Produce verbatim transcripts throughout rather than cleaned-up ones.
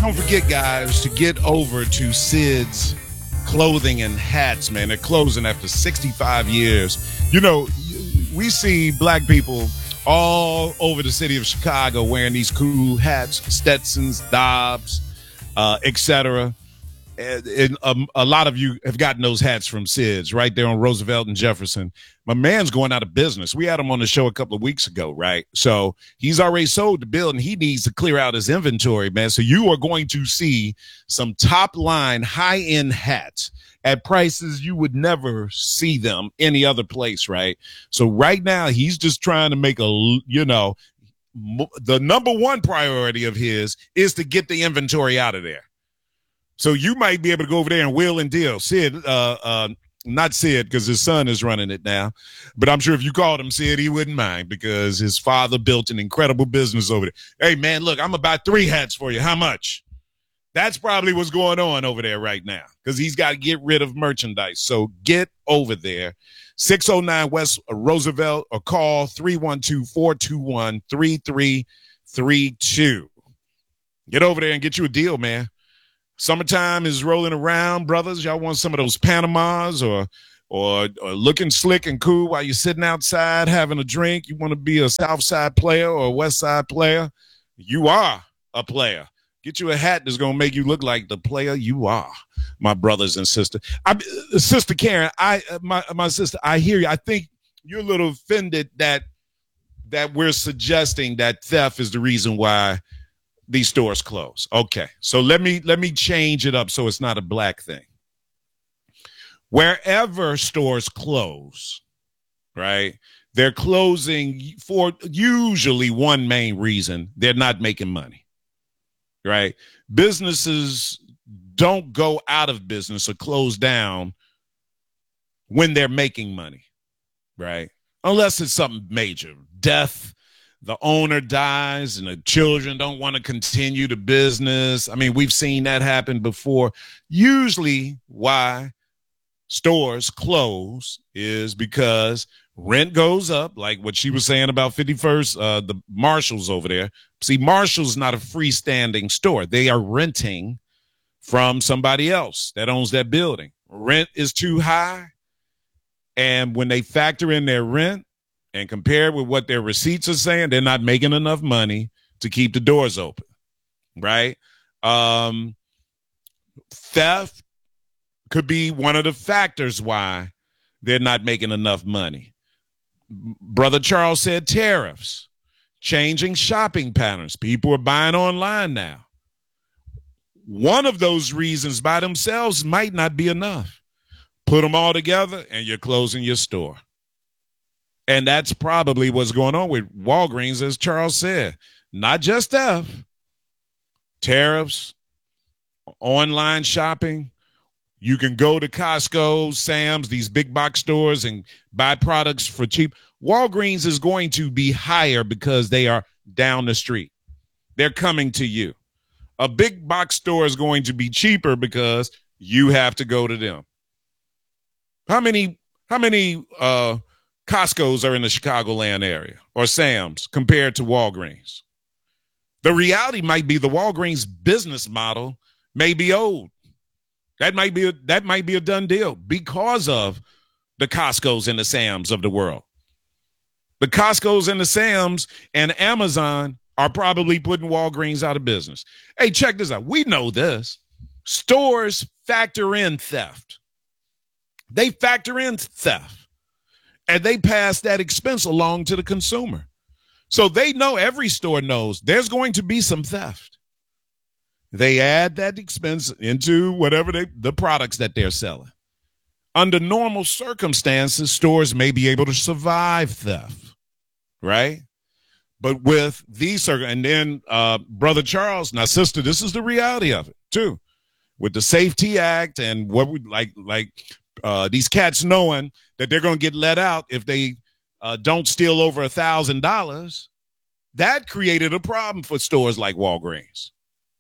don't forget, guys, to get over to Sid's Clothing and Hats, man. They're closing after sixty-five years. You know, we see black people all over the city of Chicago wearing these cool hats, Stetsons, Dobbs, uh, et cetera. And, and um, a lot of you have gotten those hats from Sid's right there on Roosevelt and Jefferson. My man's going out of business. We had him on the show a couple of weeks ago, right? So he's already sold the building. He needs to clear out his inventory, man. So you are going to see some top line high end hats at prices you would never see them any other place, right? So right now he's just trying to make a, you know, the number one priority of his is to get the inventory out of there. So you might be able to go over there and wheel and deal. Sid, uh, uh, not Sid, because his son is running it now. But I'm sure if you called him Sid, he wouldn't mind because his father built an incredible business over there. Hey, man, look, I'm going to buy three hats for you. How much? That's probably what's going on over there right now because he's got to get rid of merchandise. So get over there. six oh nine West Roosevelt or call three one two, four two one, three three three two. Get over there and get you a deal, man. Summertime is rolling around, brothers. Y'all want some of those Panamas or, or or looking slick and cool while you're sitting outside having a drink? You want to be a South Side player or a West Side player? You are a player. Get you a hat that's going to make you look like the player you are, my brothers and sisters. I, Sister Karen, I my my sister, I hear you. I think you're a little offended that that we're suggesting that theft is the reason why these stores close. Okay, so let me let me change it up so it's not a black thing. Wherever stores close, right, they're closing for usually one main reason. They're not making money, right? Businesses don't go out of business or close down when they're making money, right? Unless it's something major, death, the owner dies and the children don't want to continue the business. I mean, we've seen that happen before. Usually why stores close is because rent goes up, like what she was saying about fifty-first, uh, the Marshalls over there. See, Marshall's not a freestanding store. They are renting from somebody else that owns that building. Rent is too high. And when they factor in their rent, and compare with what their receipts are saying, they're not making enough money to keep the doors open, right? Um, theft could be one of the factors why they're not making enough money. Brother Charles said tariffs, changing shopping patterns. People are buying online now. One of those reasons by themselves might not be enough. Put them all together and you're closing your store. And that's probably what's going on with Walgreens, as Charles said. Not just theft, tariffs, online shopping. You can go to Costco, Sam's, these big box stores and buy products for cheap. Walgreens is going to be higher because they are down the street. They're coming to you. A big box store is going to be cheaper because you have to go to them. How many, how many, uh, Costco's are in the Chicagoland area or Sam's compared to Walgreens. The reality might be the Walgreens business model may be old. That might be a, that might be a done deal because of the Costco's and the Sam's of the world. The Costco's and the Sam's and Amazon are probably putting Walgreens out of business. Hey, check this out. We know this. Stores factor in theft. They factor in theft. And they pass that expense along to the consumer. So they know, every store knows there's going to be some theft. They add that expense into whatever they, the products that they're selling. Under normal circumstances, stores may be able to survive theft, right? But with these, and then uh, Brother Charles, now sister, this is the reality of it too. With the Safety Act and what we like, like uh, these cats knowing that they're going to get let out if they uh, don't steal over a thousand dollars, that created a problem for stores like Walgreens.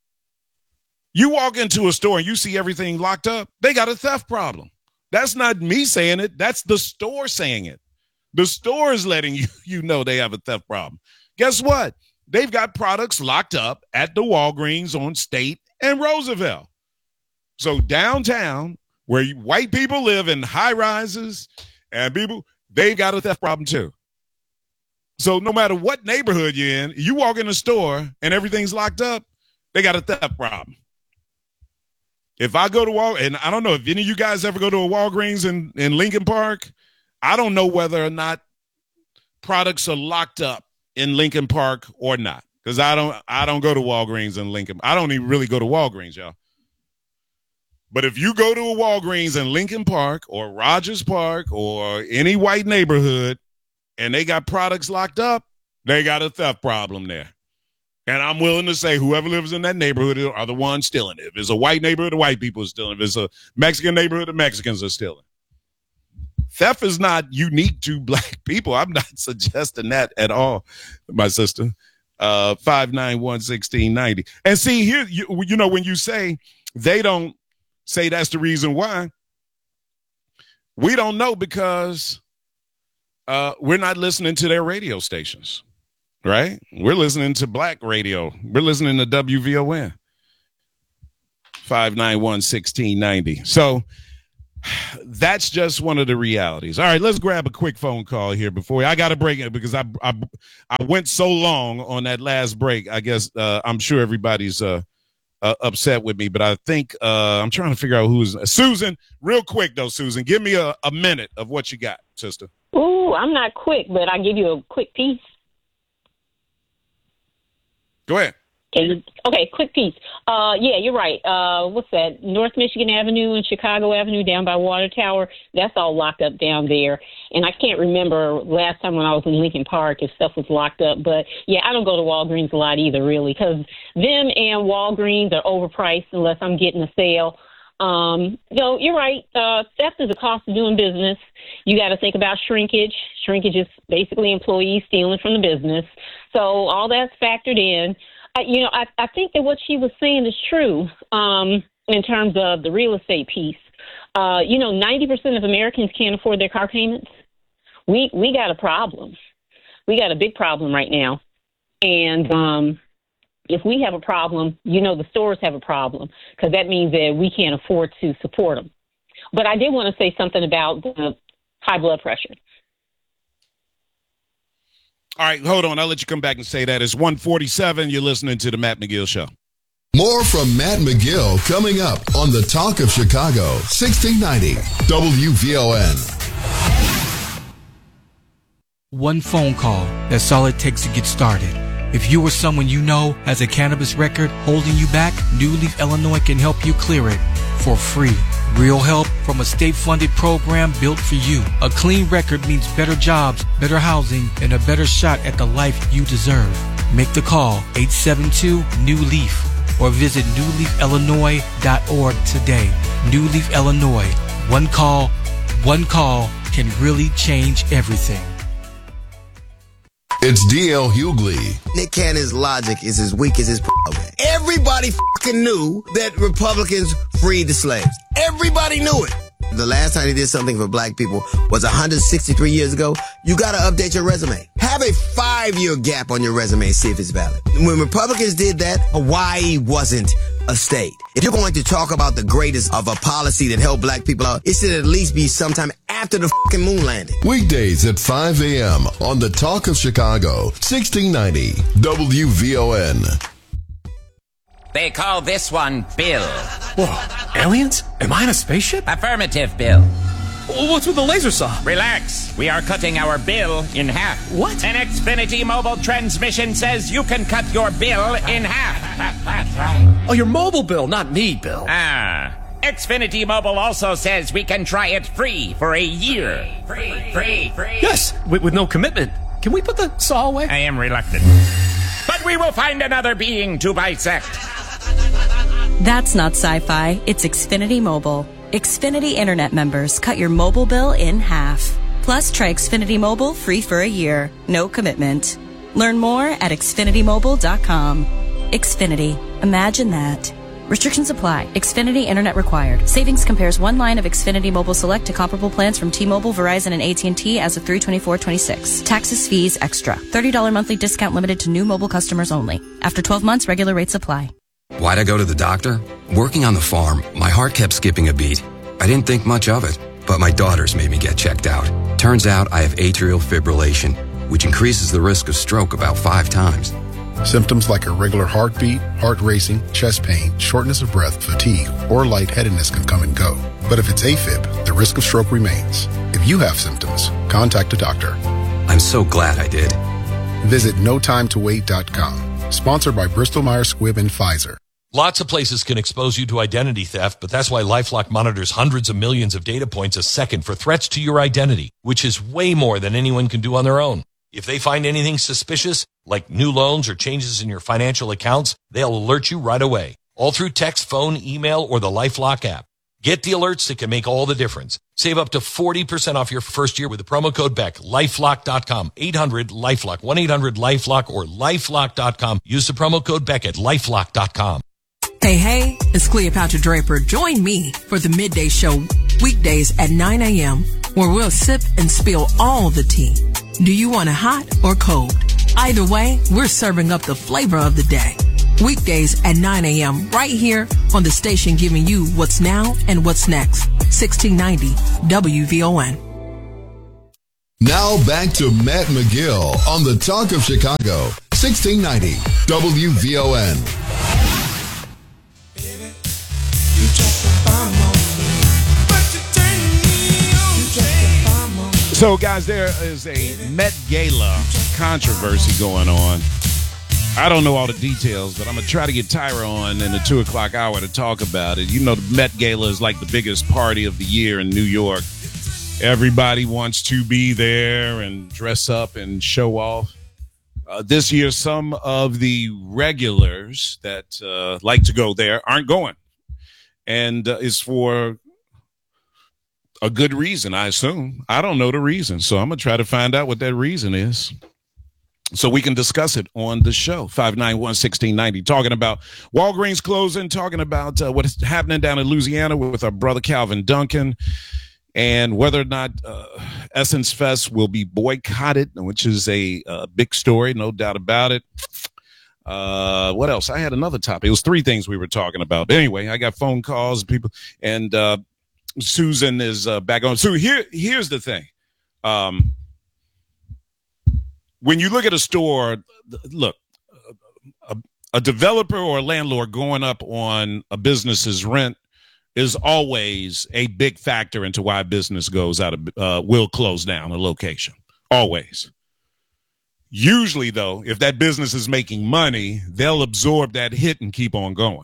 You walk into a store and you see everything locked up, they got a theft problem. That's not me saying it. That's the store saying it. The store is letting you, you know they have a theft problem. Guess what? They've got products locked up at the Walgreens on State and Roosevelt. So downtown, where white people live in high rises and people, they've got a theft problem too. So no matter what neighborhood you're in, you walk in a store and everything's locked up, they got a theft problem. If I go to Wal, and I don't know if any of you guys ever go to a Walgreens in, in Lincoln Park, I don't know whether or not products are locked up in Lincoln Park or not. Because I don't I don't go to Walgreens in Lincoln. I don't even really go to Walgreens, y'all. But if you go to a Walgreens in Lincoln Park or Rogers Park or any white neighborhood and they got products locked up, they got a theft problem there. And I'm willing to say whoever lives in that neighborhood are the ones stealing it. If it's a white neighborhood, the white people are stealing. If it's a Mexican neighborhood, the Mexicans are stealing. Theft is not unique to black people. I'm not suggesting that at all, my sister. Uh, five nine one, one six nine zero. And see, here, you, you know, when you say they don't say that's the reason why, we don't know because uh, we're not listening to their radio stations. Right? We're listening to black radio. We're listening to W V O N. five nine one, one six nine zero. So that's just one of the realities. All right, let's grab a quick phone call here before we, I got to break it because I, I I went so long on that last break. I guess uh, I'm sure everybody's uh, uh, upset with me, but I think uh, I'm trying to figure out who's Susan. Real quick though, Susan, give me a, a minute of what you got, sister. Ooh, I'm not quick, but I'll give you a quick piece. Go ahead. Okay, okay, quick piece. Uh, yeah, you're right. Uh, what's that? North Michigan Avenue and Chicago Avenue down by Water Tower. That's all locked up down there. And I can't remember last time when I was in Lincoln Park if stuff was locked up. But, yeah, I don't go to Walgreens a lot either, really, because them and Walgreens are overpriced unless I'm getting a sale. Um, so you're right. Uh, theft is a cost of doing business. You got to think about shrinkage. Shrinkage is basically employees stealing from the business. So all that's factored in. I, you know, I, I think that what she was saying is true um, in terms of the real estate piece. Uh, you know, ninety percent of Americans can't afford their car payments. We we got a problem. We got a big problem right now. And um, if we have a problem, you know, the stores have a problem because that means that we can't afford to support them. But I did want to say something about the high blood pressure. All right, hold on. I'll let you come back and say that. It's one forty-seven. You're listening to the Matt McGill Show. More from Matt McGill coming up on the Talk of Chicago, sixteen ninety W V O N. One phone call, that's all it takes to get started. If you or someone you know has a cannabis record holding you back, New Leaf Illinois can help you clear it for free. Real help from a state-funded program built for you. A clean record means better jobs, better housing, and a better shot at the life you deserve. Make the call, eight seven two, N E W LEAF, or visit new leaf illinois dot org today. New Leaf Illinois. One call, one call can really change everything. It's D L Hughley. Nick Cannon's logic is as weak as his program. Everybody fucking knew that Republicans freed the slaves. Everybody knew it. The last time they did something for black people was one hundred sixty-three years ago. You got to update your resume. Have a five-year gap on your resume and see if it's valid. When Republicans did that, Hawaii wasn't a state. If you're going to talk about the greatest of a policy that helped black people out, it should at least be sometime after the fucking moon landing. Weekdays at five a.m. on the Talk of Chicago, sixteen ninety W V O N. They call this one Bill. Whoa, aliens? Am I in a spaceship? Affirmative, Bill. What's with the laser saw? Relax. We are cutting our bill in half. What? An Xfinity mobile transmission says you can cut your bill in half. Oh, your mobile bill, not me, Bill. Ah. Xfinity Mobile also says we can try it free for a year. Free, free, free. Yes, with, with no commitment. Can we put the saw away? I am reluctant. But we will find another being to bisect. That's not sci-fi. It's Xfinity Mobile. Xfinity Internet members cut your mobile bill in half. Plus, try Xfinity Mobile free for a year. No commitment. Learn more at xfinity mobile dot com. Xfinity. Imagine that. Restrictions apply. Xfinity Internet required. Savings compares one line of Xfinity Mobile Select to comparable plans from T-Mobile, Verizon, and A T and T as of three twenty-four twenty-six. Taxes, fees, extra. thirty dollars monthly discount limited to new mobile customers only. After twelve months, regular rates apply. Why'd I go to the doctor? Working on the farm, my heart kept skipping a beat. I didn't think much of it, but my daughters made me get checked out. Turns out I have atrial fibrillation, which increases the risk of stroke about five times. Symptoms like irregular heartbeat, heart racing, chest pain, shortness of breath, fatigue, or lightheadedness can come and go. But if it's AFib, the risk of stroke remains. If you have symptoms, contact a doctor. I'm so glad I did. Visit no time to wait dot com. Sponsored by Bristol Myers Squibb and Pfizer. Lots of places can expose you to identity theft, but that's why LifeLock monitors hundreds of millions of data points a second for threats to your identity, which is way more than anyone can do on their own. If they find anything suspicious, like new loans or changes in your financial accounts, they'll alert you right away, all through text, phone, email, or the LifeLock app. Get the alerts that can make all the difference. Save up to forty percent off your first year with the promo code Beck. LifeLock dot com. eight hundred LifeLock. one eight hundred LifeLock or LifeLock dot com. Use the promo code Beck at LifeLock dot com. Hey, hey, it's Cleopatra Draper. Join me for the Midday Show weekdays at nine a.m. where we'll sip and spill all the tea. Do you want it hot or cold? Either way, we're serving up the flavor of the day. Weekdays at nine a.m. right here on the station giving you what's now and what's next. sixteen ninety W V O N. Now back to Matt McGill on the Talk of Chicago. sixteen ninety W V O N. So, guys, there is a Met Gala controversy going on. I don't know all the details, but I'm going to try to get Tyra on in the two o'clock hour to talk about it. You know, the Met Gala is like the biggest party of the year in New York. Everybody wants to be there and dress up and show off. Uh, this year, some of the regulars that uh, like to go there aren't going. And uh, it's for a good reason, I assume. I don't know the reason, so I'm going to try to find out what that reason is so we can discuss it on the show. five nine one, one six nine zero. Talking about Walgreens closing, talking about uh, what's happening down in Louisiana with our brother Calvin Duncan, and whether or not uh, Essence Fest will be boycotted, which is a uh, big story, no doubt about it. Uh, what else? I had another topic. It was three things we were talking about. Anyway, I got phone calls, people, and uh, Susan is uh, back on. So here, here's the thing. Um, when you look at a store, look, a, a developer or a landlord going up on a business's rent is always a big factor into why a business goes out of, uh, will close down a location. Always. Usually, though, if that business is making money, they'll absorb that hit and keep on going.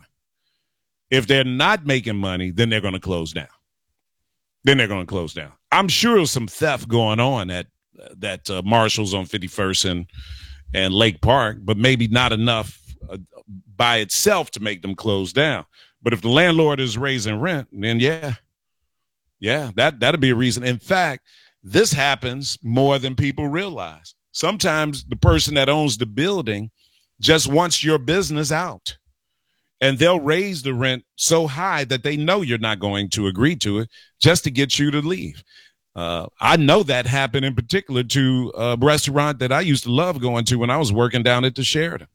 If they're not making money, then they're going to close down. Then they're going to close down. I'm sure there's some theft going on at that uh, Marshall's on fifty-first and, and Lake Park, but maybe not enough uh, by itself to make them close down. But if the landlord is raising rent, then yeah, yeah, that, that'd be a reason. In fact, this happens more than people realize. Sometimes the person that owns the building just wants your business out, and they'll raise the rent so high that they know you're not going to agree to it just to get you to leave. Uh, I know that happened in particular to a restaurant that I used to love going to when I was working down at the Sheraton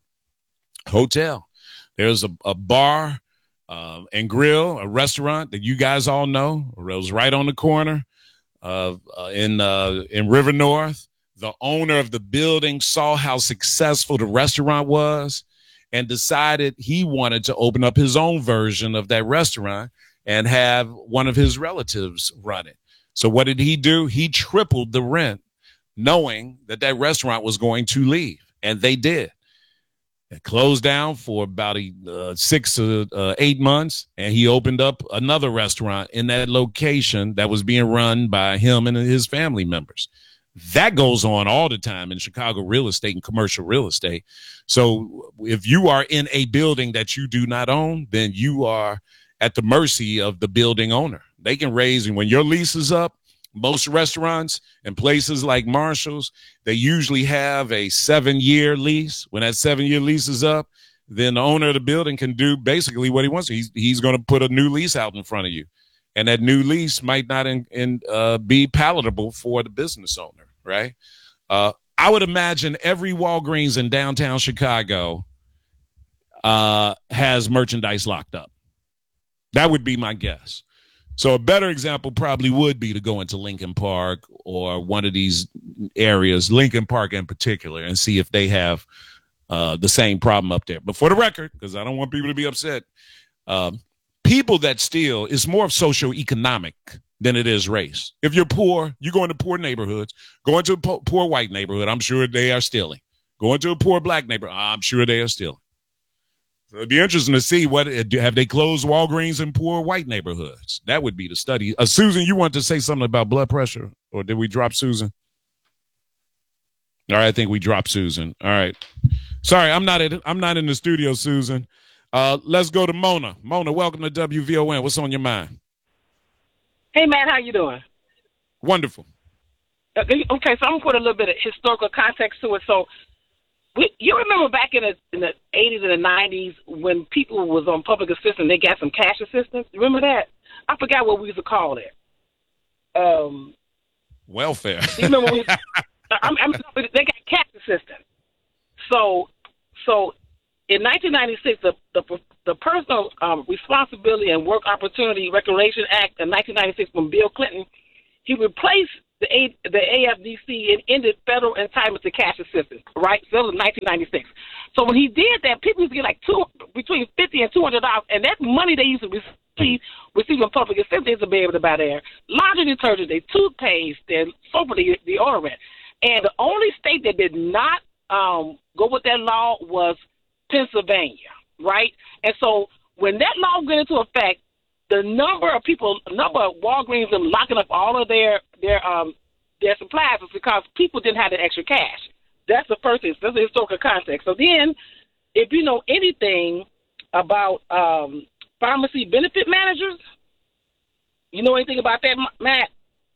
Hotel. There's a, a bar uh, and grill, a restaurant that you guys all know. It was right on the corner of uh, in uh, in River North. The owner of the building saw how successful the restaurant was and decided he wanted to open up his own version of that restaurant and have one of his relatives run it. So what did he do? He tripled the rent, knowing that that restaurant was going to leave, and they did. It closed down for about a, uh, six to uh, eight months, and he opened up another restaurant in that location that was being run by him and his family members. That goes on all the time in Chicago real estate and commercial real estate. So if you are in a building that you do not own, then you are at the mercy of the building owner. They can raise, and when your lease is up, most restaurants and places like Marshall's, they usually have a seven-year lease. When that seven-year lease is up, then the owner of the building can do basically what he wants. He's, he's going to put a new lease out in front of you. And that new lease might not in, in, uh, be palatable for the business owner, right? Uh, I would imagine every Walgreens in downtown Chicago, uh, has merchandise locked up. That would be my guess. So a better example probably would be to go into Lincoln Park or one of these areas, Lincoln Park in particular, and see if they have uh, the same problem up there. But for the record, because I don't want people to be upset, um, people that steal is more of socioeconomic than it is race. If you're poor, you go into poor neighborhoods. Go into a po- poor white neighborhood, I'm sure they are stealing. Go into a poor black neighborhood, I'm sure they are stealing. So it'd be interesting to see what have they closed Walgreens in poor white neighborhoods. That would be the study. Uh, Susan, you want to say something about blood pressure, or did we drop Susan? All right, I think we dropped Susan. All right, sorry, I'm not in, I'm not in the studio, Susan. Uh, let's go to Mona. Mona, welcome to W V O N. What's on your mind? Hey, man, how you doing? Wonderful. Uh, okay, so I'm going to put a little bit of historical context to it. So. We, you remember back in the, in the eighties and the nineties when people was on public assistance, they got some cash assistance. Remember that? I forgot what we used to call it. Um, Welfare. You remember when we, I mean, they got cash assistance. So, so in nineteen ninety-six, the the, the Personal um, Responsibility and Work Opportunity Recreation Act of nineteen ninety-six from Bill Clinton, he replaced the A, the A F D C and ended federal entitlement to cash assistance, right? So that was nineteen ninety-six. So when he did that, people used to get like two between fifty and two hundred dollars, and that money they used to receive receiving public assistance they used to be able to buy their laundry detergent, their toothpaste, their soap, the deodorant. And the only state that did not um, go with that law was Pennsylvania, right? And so when that law went into effect, the number of people, number of Walgreens and locking up all of their their um their supplies was because people didn't have the extra cash. That's the first thing. That's the historical context. So then, if you know anything about um, pharmacy benefit managers, you know anything about that, Matt?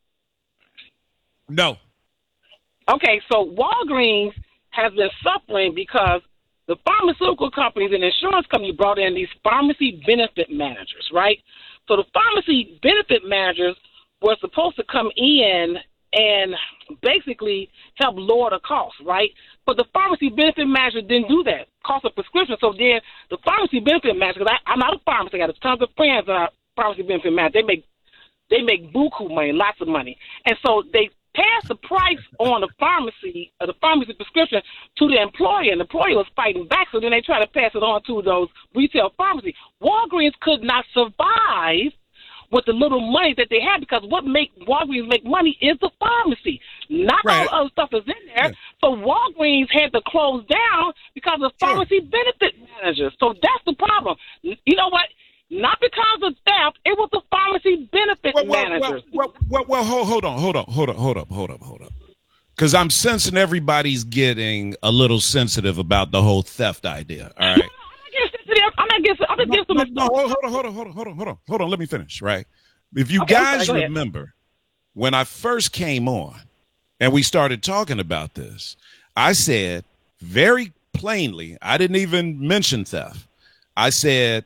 No. Okay, so Walgreens has been suffering because the pharmaceutical companies and insurance companies brought in these pharmacy benefit managers, right? So the pharmacy benefit managers were supposed to come in and basically help lower the cost, right? But the pharmacy benefit manager didn't do that, cost of prescription. So then the pharmacy benefit manager, because I'm not a pharmacist, I got tons of friends that are pharmacy benefit managers. They make they make buku money, lots of money, and so they pass the price on the pharmacy, or the pharmacy prescription, to the employer, and the employer was fighting back, so then they try to pass it on to those retail pharmacies. Walgreens could not survive with the little money that they had, because what make Walgreens make money is the pharmacy. Not right. all other stuff is in there. Yeah. So Walgreens had to close down because of pharmacy sure. benefit managers. So that's the problem. You know what? Not because of theft, it was the pharmacy benefit well, well, managers. Well, well, well, well, hold, hold on, hold on, hold on, hold up, hold up, hold up. Because I'm sensing everybody's getting a little sensitive about the whole theft idea. All right. I'm not against. I'm against no, them. No, no, hold on, hold on, hold on, hold on, hold on, hold on. Let me finish. Right. If you okay, guys okay, remember when I first came on and we started talking about this, I said very plainly, I didn't even mention theft. I said,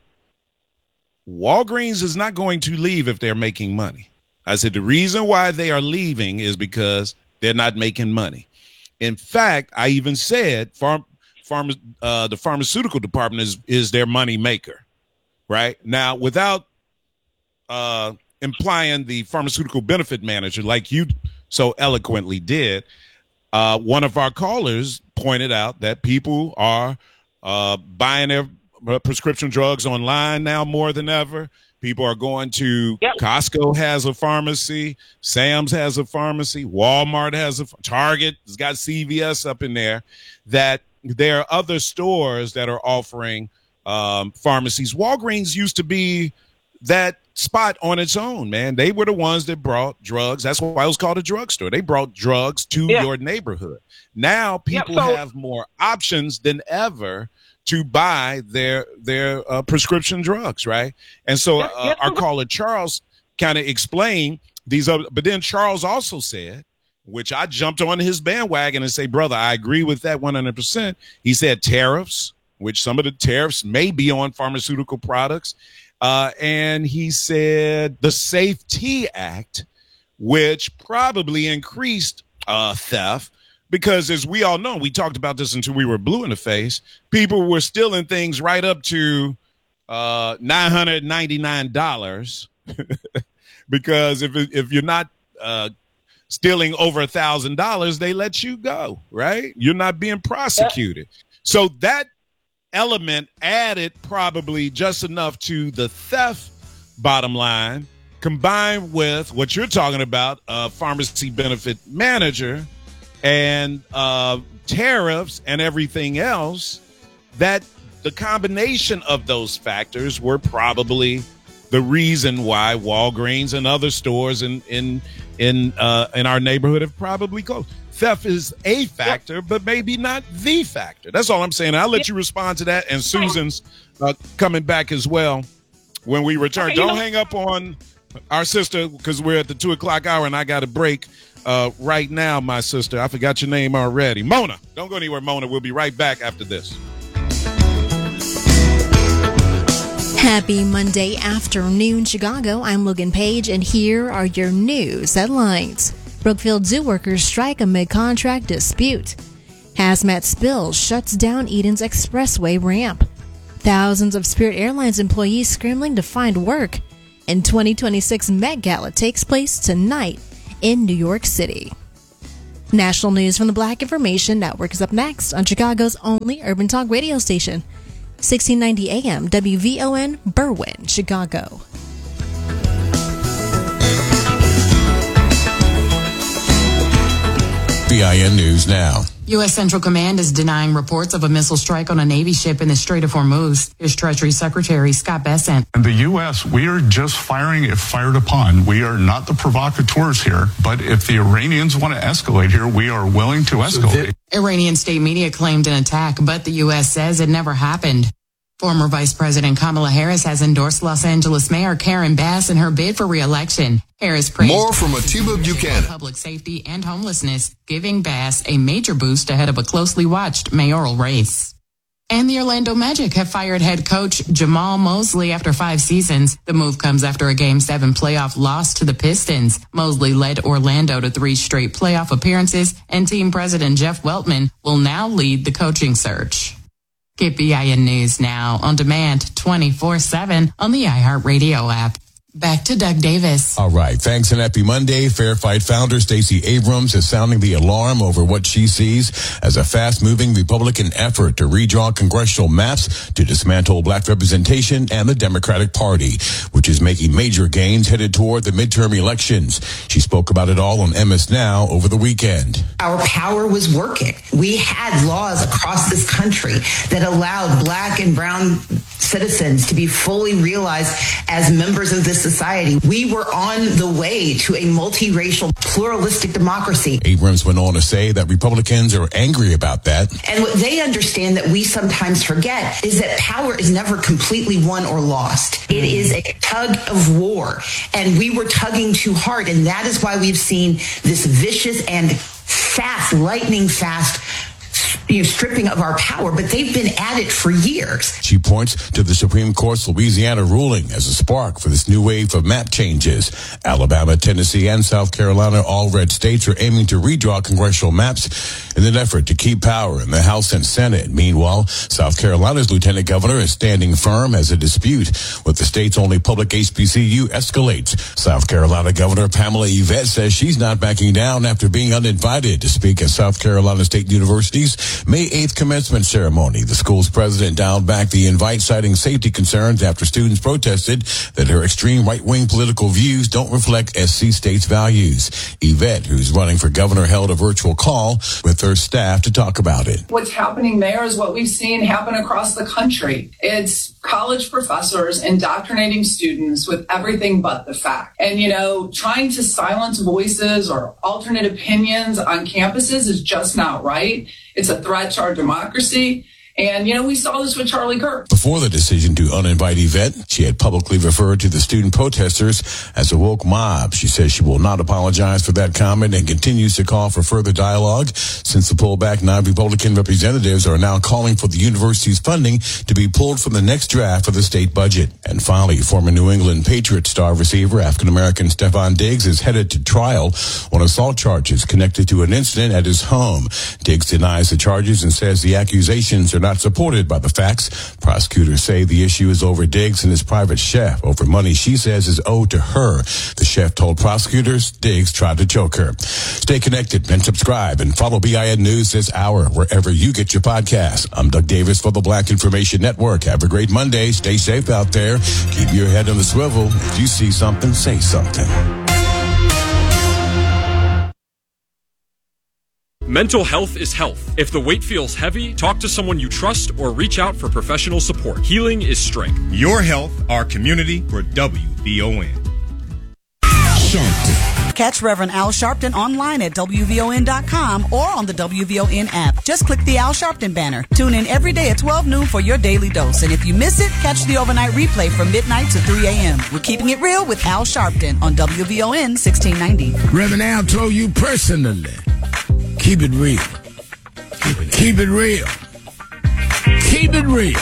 Walgreens is not going to leave if they're making money. I said the reason why they are leaving is because they're not making money. In fact, I even said farm, farm, uh, the pharmaceutical department is, is their money maker. Right now, without uh, implying the pharmaceutical benefit manager, like you so eloquently did, uh, one of our callers pointed out that people are uh, buying their prescription drugs online now more than ever. People are going to yep. Costco has a pharmacy, Sam's has a pharmacy, Walmart has a Target has got C V S up in there. That there are other stores that are offering um, pharmacies. Walgreens used to be that spot on its own, man. They were the ones that brought drugs. That's why it was called a drugstore. They brought drugs to yeah. your neighborhood. Now people yep, so- have more options than ever to buy their their uh, prescription drugs, right? And so uh, yes, our caller Charles kind of explained these other, but then Charles also said, which I jumped on his bandwagon and say, brother, I agree with that one hundred percent. He said tariffs, which some of the tariffs may be on pharmaceutical products. Uh, and he said the Safety Act, which probably increased uh, theft, Because as we all know, we talked about this until we were blue in the face. People were stealing things right up to uh, nine hundred ninety-nine dollars. Because if if you're not uh, stealing over a thousand dollars, they let you go, right? You're not being prosecuted. Yeah. So that element added probably just enough to the theft bottom line, combined with what you're talking about, a pharmacy benefit manager and uh, tariffs and everything else, that the combination of those factors were probably the reason why Walgreens and other stores in in in uh, in our neighborhood have probably closed. Theft is a factor, but maybe not the factor. That's all I'm saying. I'll let you respond to that. And Susan's uh, coming back as well when we return. Don't hang up on our sister because we're at the two o'clock hour and I got a break uh, right now, my sister. I forgot your name already. Mona. Don't go anywhere, Mona. We'll be right back after this. Happy Monday afternoon, Chicago. I'm Logan Page, and here are your news headlines. Brookfield Zoo workers strike amid contract dispute. Hazmat spill shuts down Eden's Expressway ramp. Thousands of Spirit Airlines employees scrambling to find work. And twenty twenty-six Met Gala takes place tonight in New York City. National news from the Black Information Network is up next on Chicago's only urban talk radio station. sixteen ninety A M W V O N, Berwyn, Chicago. B I N News now. U S. Central Command is denying reports of a missile strike on a Navy ship in the Strait of Hormuz. Here's Treasury Secretary Scott Bessent. In the U S, we are just firing if fired upon. We are not the provocateurs here. But if the Iranians want to escalate here, we are willing to escalate. Iranian state media claimed an attack, but the U S says it never happened. Former Vice President Kamala Harris has endorsed Los Angeles Mayor Karen Bass in her bid for re-election. Harris praised more from Atiba Buchanan. Public safety and homelessness, giving Bass a major boost ahead of a closely watched mayoral race. And the Orlando Magic have fired head coach Jamal Mosley after five seasons. The move comes after a Game seven playoff loss to the Pistons. Mosley led Orlando to three straight playoff appearances, and team president Jeff Weltman will now lead the coaching search. Get B I N News now on demand twenty-four seven on the iHeartRadio app. Back to Doug Davis. All right. Thanks and happy Monday. Fair Fight founder Stacey Abrams is sounding the alarm over what she sees as a fast-moving Republican effort to redraw congressional maps to dismantle black representation and the Democratic Party, which is making major gains headed toward the midterm elections. She spoke about it all on M S Now over the weekend. Our power was working. We had laws across this country that allowed black and brown citizens to be fully realized as members of this society. We were on the way to a multiracial, pluralistic democracy. Abrams went on to say that Republicans are angry about that. And what they understand that we sometimes forget is that power is never completely won or lost. It is a tug of war, and we were tugging too hard, and that is why we've seen this vicious and fast, lightning fast You know, stripping of our power, but they've been at it for years. She points to the Supreme Court's Louisiana ruling as a spark for this new wave of map changes. Alabama, Tennessee, and South Carolina, all red states, are aiming to redraw congressional maps in an effort to keep power in the House and Senate. Meanwhile, South Carolina's lieutenant governor is standing firm as a dispute with the state's only public H B C U escalates. South Carolina Governor Pamela Yvette says she's not backing down after being uninvited to speak at South Carolina State University's May eighth commencement ceremony. The school's president dialed back the invite, citing safety concerns after students protested that her extreme right-wing political views don't reflect S C State's values. Yvette, who's running for governor, held a virtual call with her staff to talk about it. What's happening there is what we've seen happen across the country. It's college professors indoctrinating students with everything but the fact. And, you know, trying to silence voices or alternate opinions on campuses is just not right. It's a threat to our democracy, And, you know, we saw this with Charlie Kirk. Before the decision to uninvite Yvette, she had publicly referred to the student protesters as a woke mob. She says she will not apologize for that comment and continues to call for further dialogue. Since the pullback, nine Republican representatives are now calling for the university's funding to be pulled from the next draft of the state budget. And finally, former New England Patriots star receiver African-American Stephon Diggs is headed to trial on assault charges connected to an incident at his home. Diggs denies the charges and says the accusations are not supported by the facts. Prosecutors say the issue is over Diggs and his private chef over money she says is owed to her. The chef told prosecutors Diggs tried to choke her. Stay connected and subscribe and follow B I N News this hour wherever you get your podcasts. I'm Doug Davis for the Black Information Network. Have a great Monday. Stay safe out there. Keep your head on the swivel. If you see something, say something. Mental health is health. If the weight feels heavy, talk to someone you trust or reach out for professional support. Healing is strength. Your health, our community, for W V O N. Sharpton. Catch Reverend Al Sharpton online at W V O N dot com or on the W V O N app. Just click the Al Sharpton banner. Tune in every day at twelve noon for your daily dose. And if you miss it, catch the overnight replay from midnight to three a.m. We're keeping it real with Al Sharpton on W V O N sixteen ninety. Reverend Al told you personally. Keep it real. Keep it, Keep it real. Keep it real.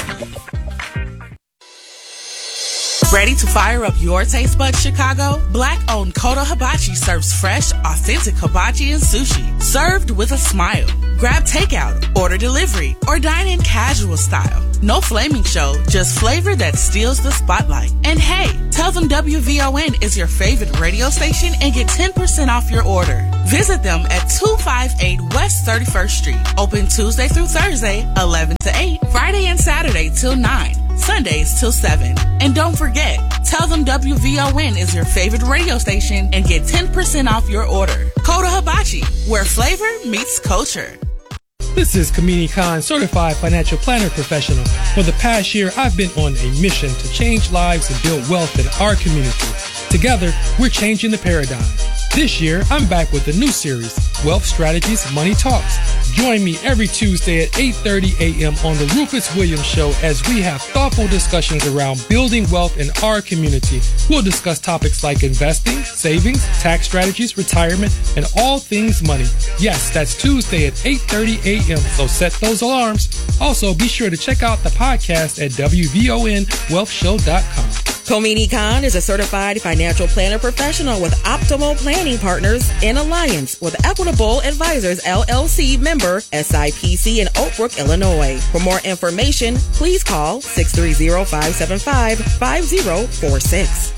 Ready to fire up your taste buds, Chicago? Black-owned Kodo Hibachi serves fresh, authentic hibachi and sushi, served with a smile. Grab takeout, order delivery, or dine in casual style. No flaming show, just flavor that steals the spotlight. And hey, tell them W V O N is your favorite radio station and get ten percent off your order. Visit them at two fifty-eight West thirty-first Street. Open Tuesday through Thursday, eleven to eight, Friday and Saturday till nine. Sundays till seven. And don't forget, tell them W V O N is your favorite radio station and get ten percent off your order. Kodo Hibachi, where flavor meets culture. This is Kamini Khan, certified financial planner professional. For the past year, I've been on a mission to change lives and build wealth in our community. Together, we're changing the paradigm. This year, I'm back with a new series, Wealth Strategies, Money Talks. Join me every Tuesday at eight thirty a.m. on the Rufus Williams Show as we have thoughtful discussions around building wealth in our community. We'll discuss topics like investing, savings, tax strategies, retirement, and all things money. Yes, that's Tuesday at eight thirty a.m., so set those alarms. Also, be sure to check out the podcast at W V O N wealth show dot com. Komini Khan is a certified financial planner professional with Optimal Planning Partners in alliance with Equitable Advisors, L L C member, S I P C in Oak Brook, Illinois. For more information, please call six three zero, five seven five, five zero four six.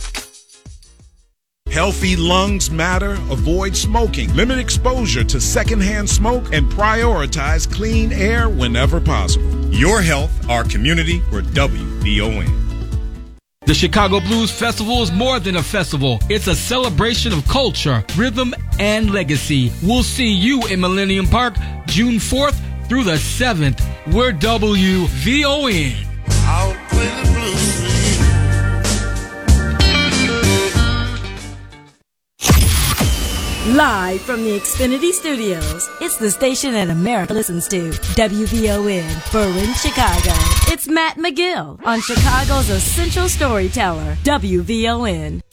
Healthy lungs matter. Avoid smoking. Limit exposure to secondhand smoke and prioritize clean air whenever possible. Your health, our community, for W V O N. The Chicago Blues Festival is more than a festival. It's a celebration of culture, rhythm, and legacy. We'll see you in Millennium Park June fourth through the seventh. We're W V O N. I'll play the blues. Live from the Xfinity Studios, it's the station that America listens to, W V O N, Berlin, Chicago. It's Matt McGill on Chicago's essential storyteller, W V O N.